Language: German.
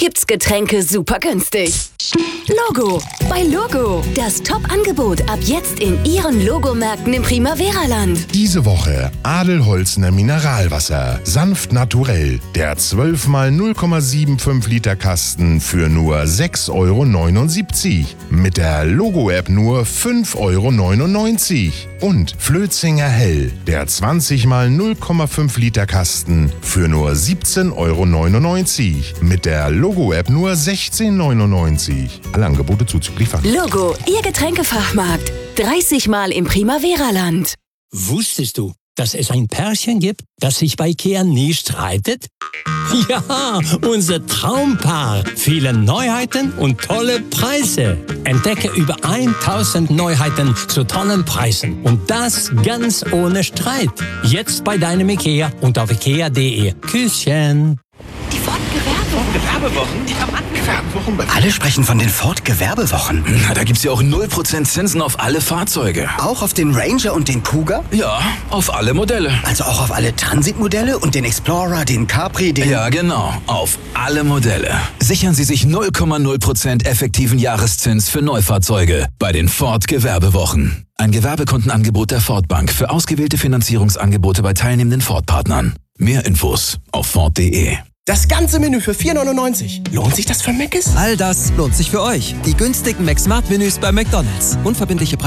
gibt's Getränke super günstig. Logo. Bei Logo. Das Top-Angebot ab jetzt in Ihren Logomärkten im Primavera-Land. Diese Woche Adelholzner Mineralwasser. Sanft naturell. Der 12 mal 0,75 Liter Kasten für nur 6,79 €. Mit der Logo-App nur 5,99 €. Und Flötzinger Hell. Der 20 mal 0,5 Liter Kasten für nur 17,99 €. Mit der Logo-App nur 16,99 €. Alle Angebote zuzüglich Pfand. Logo, Ihr Getränkefachmarkt. 30 Mal im Primavera-Land. Wusstest du, dass es ein Pärchen gibt, das sich bei IKEA nie streitet? Ja, unser Traumpaar. Viele Neuheiten und tolle Preise. Entdecke über 1000 Neuheiten zu tollen Preisen. Und das ganz ohne Streit. Jetzt bei deinem IKEA und auf ikea.de. Küsschen. Die Ford-Gewerbewochen? Die haben Gewerbewochen? Alle sprechen von den Ford-Gewerbewochen. Na, da gibt's ja auch 0% Zinsen auf alle Fahrzeuge. Auch auf den Ranger und den Kuga? Ja, auf alle Modelle. Also auch auf alle Transit-Modelle und den Explorer, den Capri, den... Ja, genau. Auf alle Modelle. Sichern Sie sich 0,0% effektiven Jahreszins für Neufahrzeuge bei den Ford-Gewerbewochen. Ein Gewerbekundenangebot der Ford Bank für ausgewählte Finanzierungsangebote bei teilnehmenden Ford-Partnern. Mehr Infos auf Ford.de. Das ganze Menü für 4,99 €. Lohnt sich das für Mc's? All das lohnt sich für euch. Die günstigen McSmart-Menüs bei McDonald's. Unverbindliche Preise.